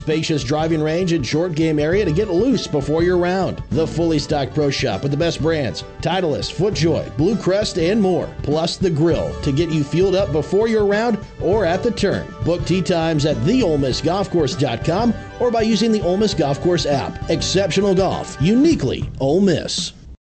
Spacious driving range and short game area to get loose before your round. The fully stocked pro shop with the best brands, Titleist, FootJoy, Blue Crest, and more. Plus the grill to get you fueled up before your round or at the turn. Book tee times at theolemissgolfcourse.com or by using the Ole Miss Golf Course app. Exceptional golf, uniquely Ole Miss.